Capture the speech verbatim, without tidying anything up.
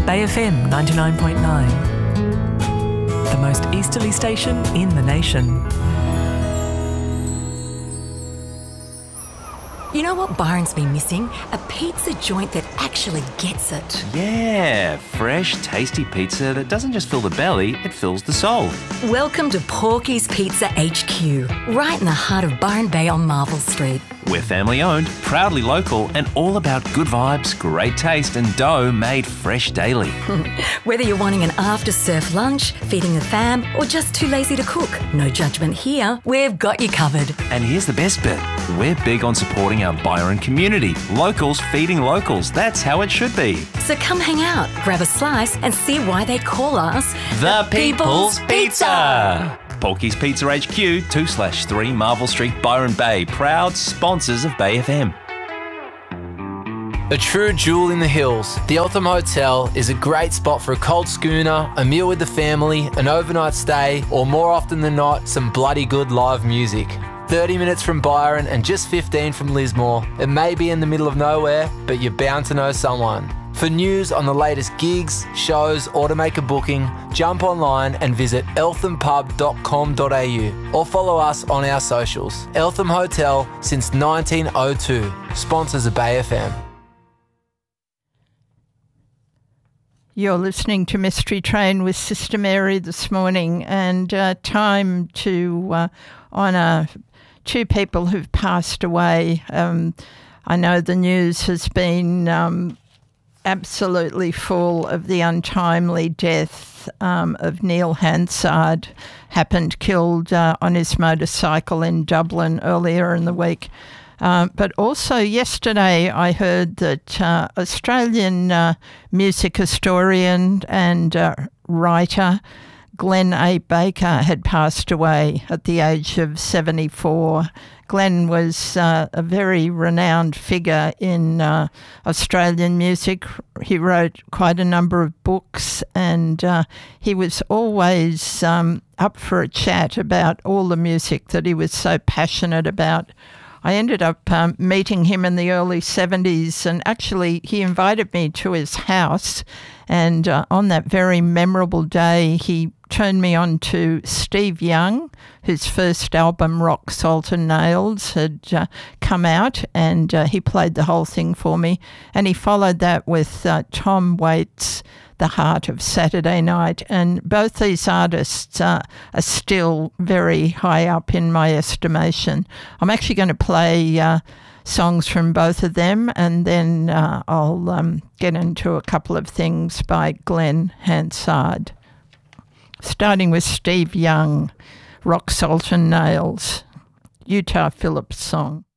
Bay F M ninety-nine point nine, the most easterly station in the nation. You know what Byron's been missing? A pizza joint that actually gets it. Yeah, fresh, tasty pizza that doesn't just fill the belly, it fills the soul. Welcome to Porky's Pizza H Q, right in the heart of Byron Bay on Marvel Street. We're family owned, proudly local, and all about good vibes, great taste, and dough made fresh daily. Whether you're wanting an after-surf lunch, feeding the fam, or just too lazy to cook, no judgment here, we've got you covered. And here's the best bit. We're big on supporting our Byron community. Locals feeding locals. That's how it should be. So come hang out, grab a slice, and see why they call us The People's Pizza. Porky's Pizza H Q, two slash three Marvel Street, Byron Bay. Proud sponsors of Bay F M. A true jewel in the hills, the Eltham Hotel is a great spot for a cold schooner, a meal with the family, an overnight stay, or more often than not, some bloody good live music. thirty minutes from Byron and just fifteen from Lismore. It may be in the middle of nowhere, but you're bound to know someone. For news on the latest gigs, shows, or to make a booking, jump online and visit eltham pub dot com dot a u or follow us on our socials. Eltham Hotel since nineteen oh two. Sponsors of Bay F M. You're listening to Mystery Train with Sister Mary this morning, and uh, time to uh, honour two people who've passed away. Um, I know the news has been um, absolutely full of the untimely death um, of Neil Hansard, happened killed uh, on his motorcycle in Dublin earlier in the week. Uh, but also yesterday I heard that uh, Australian uh, music historian and uh, writer Glenn A. Baker had passed away at the age of seventy-four. Glenn was uh, a very renowned figure in uh, Australian music. He wrote quite a number of books, and uh, he was always um, up for a chat about all the music that he was so passionate about. I ended up um, meeting him in the early seventies, and actually he invited me to his house, and uh, on that very memorable day he turned me on to Steve Young, whose first album, Rock, Salt and Nails, had uh, come out, and uh, he played the whole thing for me. And he followed that with uh, Tom Waits' The Heart of Saturday Night. And both these artists uh, are still very high up in my estimation. I'm actually going to play uh, songs from both of them, and then uh, I'll um, get into a couple of things by Glenn Hansard. Starting with Steve Young, Rock, Salt and Nails, Utah Phillips song.